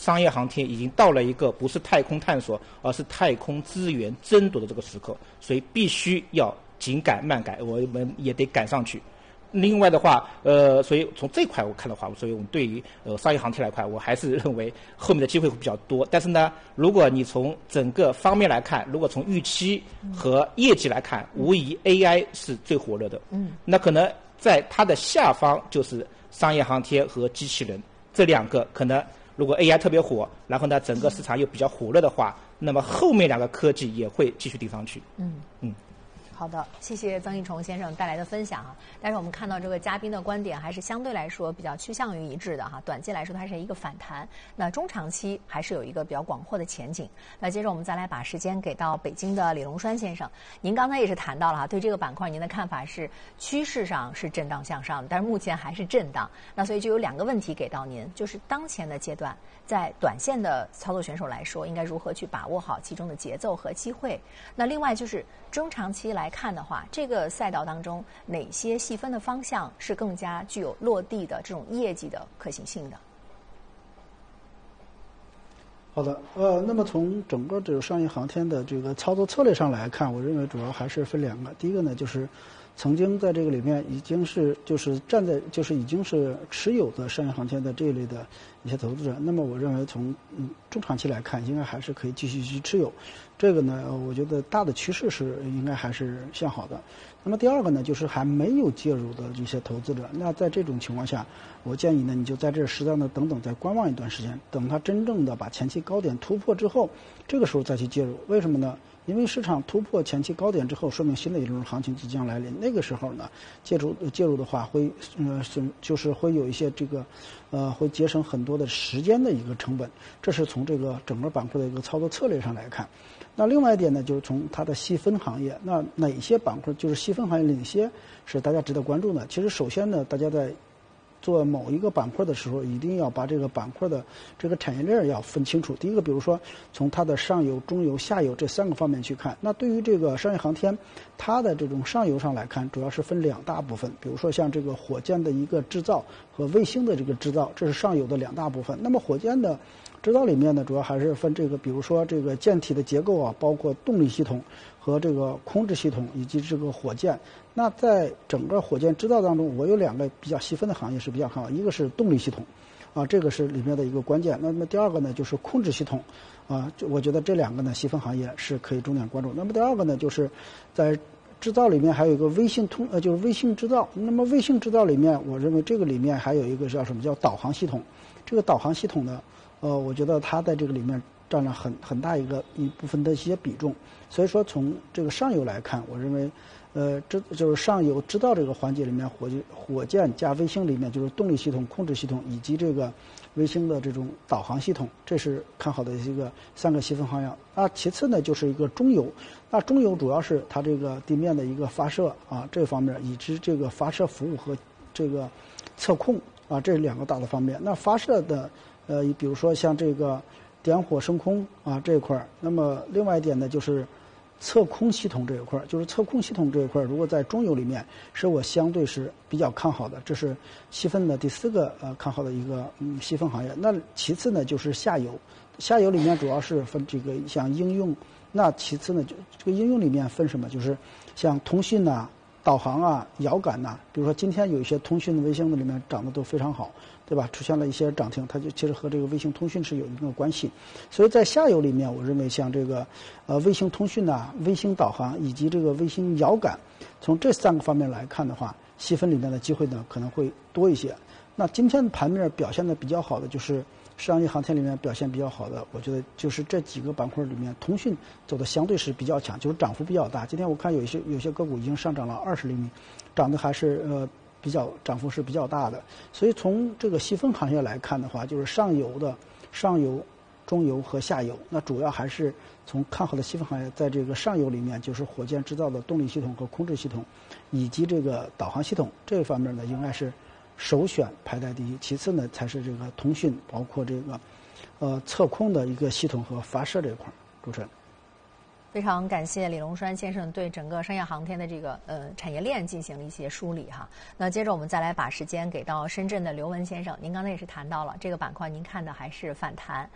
商业航天已经到了一个不是太空探索，而是太空资源争夺的这个时刻，所以必须要紧赶慢赶，我们也得赶上去。另外的话，所以从这块我看的话，所以我们对于商业航天来看，我还是认为后面的机会会比较多。但是呢，如果你从整个方面来看，如果从预期和业绩来看，无疑 AI 是最火热的。那可能在它的下方就是商业航天和机器人这两个，可能如果 AI 特别火，然后呢整个市场又比较火热的话，那么后面两个科技也会继续顶上去。 好的，谢谢曾益崇先生带来的分享啊。但是我们看到这个嘉宾的观点还是相对来说比较趋向于一致的哈。短期来说它是一个反弹，那中长期还是有一个比较广阔的前景。那接着我们再来把时间给到北京的李龙栓先生，您刚才也是谈到了哈，对这个板块您的看法是趋势上是震荡向上的，但是目前还是震荡。那所以就有两个问题给到您，就是当前的阶段，在短线的操作选手来说，应该如何去把握好其中的节奏和机会？那另外就是中长期来看的话，这个赛道当中哪些细分的方向是更加具有落地的这种业绩的可行性的？ 好的，那么从整个这个商业航天的这个操作策略上来看，我认为主要还是分两个。第一个呢，就是曾经在这个里面已经是已经是持有的商业航天的这一类的一些投资者，那么我认为从中长期来看，应该还是可以继续去持有。这个呢，我觉得大的趋势是应该还是向好的。那么第二个呢，就是还没有介入的这些投资者，那在这种情况下，我建议呢，你就在这适当的等等，再观望一段时间，等它真正的把前期高点突破之后，这个时候再去介入。为什么呢？因为市场突破前期高点之后，说明新的一轮行情即将来临。那个时候呢，介入的话会就是会有一些这个会节省很多的时间的一个成本。这是从这个整个板块的一个操作策略上来看。那另外一点呢，就是从它的细分行业，那哪些板块就是细分行业哪些是大家值得关注呢？其实首先呢，大家在做某一个板块的时候，一定要把这个板块的这个产业链要分清楚。第一个，比如说从它的上游、中游、下游这三个方面去看。那对于这个商业航天，它的这种上游上来看，主要是分两大部分。比如说像这个火箭的一个制造和卫星的这个制造，这是上游的两大部分。那么火箭的制造里面呢，主要还是分这个，比如说这个舰体的结构啊，包括动力系统和这个控制系统以及这个火箭。那在整个火箭制造当中，我有两个比较细分的行业是比较看好，一个是动力系统，这个是里面的一个关键。那么第二个呢，就是控制系统，我觉得这两个呢细分行业是可以重点关注。那么第二个呢，就是在制造里面还有一个微星就是微星制造。那么微星制造里面，我认为这个里面还有一个叫什么叫导航系统。这个导航系统呢，我觉得它在这个里面占了很大一部分的一些比重。所以说从这个上游来看，我认为这就是上游制造这个环节里面，火箭加卫星里面就是动力系统、控制系统以及这个卫星的这种导航系统，这是看好的一个三个细分行业。那其次呢，就是一个中游。那中游主要是它这个地面的一个发射这方面，以及这个发射服务和这个测控这两个大的方面。那发射的比如说像这个点火升空这一块。那么另外一点呢，就是测控系统这一块，就是测控系统这一块，如果在中游里面是我相对是比较看好的，这是细分的第四个看好的一个细分行业。那其次呢就是下游，下游里面主要是分这个像应用，那其次呢就这个应用里面分什么，就是像通讯导航遥感比如说今天有一些通讯的卫星的里面涨得都非常好，对吧？出现了一些涨停，它就其实和这个卫星通讯是有一定的关系。所以在下游里面，我认为像这个卫星通讯卫星导航以及这个卫星遥感，从这三个方面来看的话，细分里面的机会呢可能会多一些。那今天的盘面表现的比较好的就是商业航天里面表现比较好的，我觉得就是这几个板块里面，通讯走的相对是比较强，就是涨幅比较大。今天我看有些个股已经上涨了20厘米，涨得还是涨幅是比较大的。所以从这个细分行业来看的话，就是上游、中游和下游，那主要还是从看好的细分行业，在这个上游里面就是火箭制造的动力系统和控制系统，以及这个导航系统这方面呢，应该是首选排在第一，其次呢才是这个通讯，包括这个测控的一个系统和发射这一块。主持人。 非常感谢李龙栓先生对整个商业航天的这个产业链进行了一些梳理哈。那接着我们再来把时间给到深圳的刘文先生，您刚才也是谈到了这个板块，您看的还是反弹。